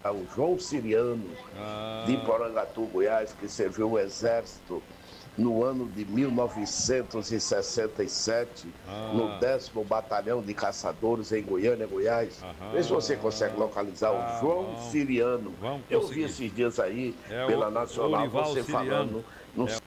o João Siriano, de Porangatu, Goiás, que serviu o Exército no ano de 1967, no 10º Batalhão de Caçadores em Goiânia, Goiás. Vê se você consegue localizar o João Siriano. Vamos Eu vi conseguir. esses dias aí, É pela o Nacional, Orival você Siriano. falando no